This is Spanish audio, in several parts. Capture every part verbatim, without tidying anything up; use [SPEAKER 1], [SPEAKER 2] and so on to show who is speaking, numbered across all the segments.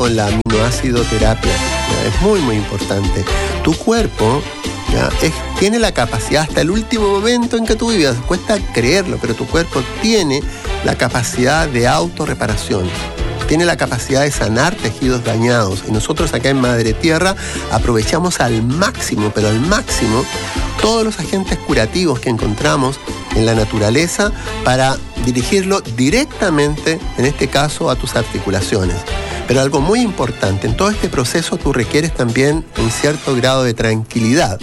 [SPEAKER 1] con la aminoácido terapia. ¿Ya? Es muy, muy importante. Tu cuerpo ¿ya? Es, tiene la capacidad hasta el último momento en que tú vivas. Cuesta creerlo, pero tu cuerpo tiene la capacidad de autorreparación. Tiene la capacidad de sanar tejidos dañados. Y nosotros acá en Madre Tierra aprovechamos al máximo, pero al máximo, todos los agentes curativos que encontramos en la naturaleza para dirigirlo directamente, en este caso, a tus articulaciones. Pero algo muy importante, en todo este proceso tú requieres también un cierto grado de tranquilidad.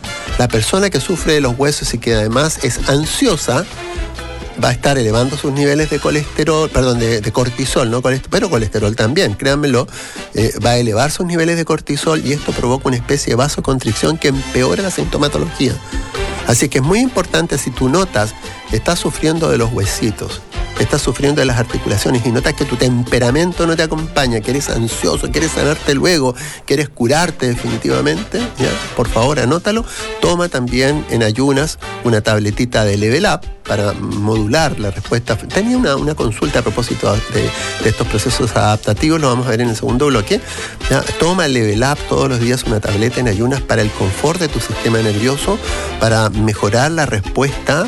[SPEAKER 1] La persona que sufre de los huesos y que además es ansiosa, va a estar elevando sus niveles de colesterol, perdón, de, de cortisol, ¿no? Colesterol, pero colesterol también, créanmelo, eh, va a elevar sus niveles de cortisol y esto provoca una especie de vasoconstricción que empeora la sintomatología. Así que es muy importante, si tú notas, estás sufriendo de los huesitos, estás sufriendo de las articulaciones y notas que tu temperamento no te acompaña, que eres ansioso, quieres sanarte luego, quieres curarte definitivamente, ¿ya? Por favor, anótalo. Toma también en ayunas una tabletita de Level Up para modular la respuesta. Tenía una, una consulta a propósito de, de estos procesos adaptativos, lo vamos a ver en el segundo bloque. ¿Ya? Toma Level Up todos los días, una tableta en ayunas para el confort de tu sistema nervioso, para mejorar la respuesta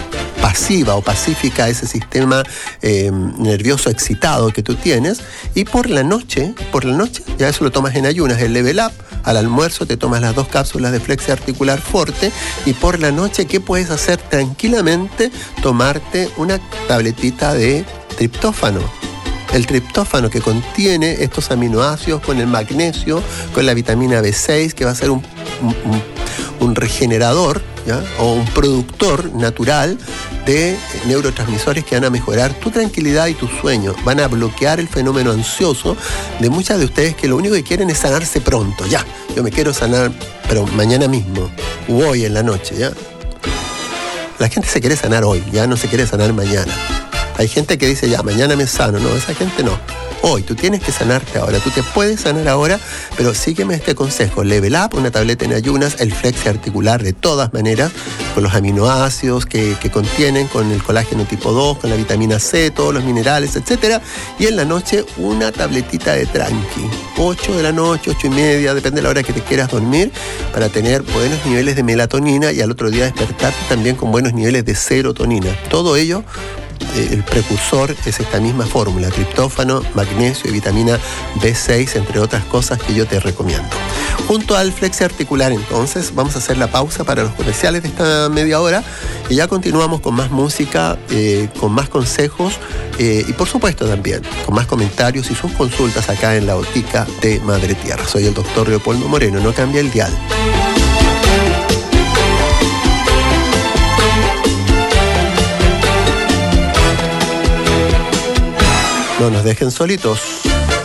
[SPEAKER 1] pasiva o pacífica a ese sistema eh, nervioso excitado que tú tienes. Y por la noche, por la noche, ya eso lo tomas en ayunas, el Level Up. Al almuerzo te tomas las dos cápsulas de Flexia Articular Forte y por la noche, ¿qué puedes hacer tranquilamente? Tomarte una tabletita de triptófano. El triptófano que contiene estos aminoácidos con el magnesio, con la vitamina B seis, que va a ser un, un, un regenerador, ¿ya? O un productor natural de neurotransmisores que van a mejorar tu tranquilidad y tu sueño. Van a bloquear el fenómeno ansioso de muchas de ustedes que lo único que quieren es sanarse pronto. Ya, yo me quiero sanar, pero mañana mismo, u hoy en la noche, ¿ya? La gente se quiere sanar hoy, ya no se quiere sanar mañana. Hay gente que dice, ya, mañana me sano. No, esa gente no. Hoy, tú tienes que sanarte ahora. Tú te puedes sanar ahora, pero sígueme este consejo. Level Up, una tableta en ayunas, el Flexia Articular de todas maneras, con los aminoácidos que, que contienen, con el colágeno tipo dos, con la vitamina C, todos los minerales, etcétera. Y en la noche, una tabletita de tranqui. ocho de la noche, ocho y media, depende de la hora que te quieras dormir, para tener buenos niveles de melatonina y al otro día despertarte también con buenos niveles de serotonina. Todo ello, el precursor es esta misma fórmula, triptófano, magnesio y vitamina B seis, entre otras cosas que yo te recomiendo. Junto al Flexia Articular, entonces, vamos a hacer la pausa para los comerciales de esta media hora y ya continuamos con más música, eh, con más consejos eh, y por supuesto también con más comentarios y sus consultas acá en la Botica de Madre Tierra. Soy el doctor Leopoldo Moreno, no cambia el dial. No nos dejen solitos.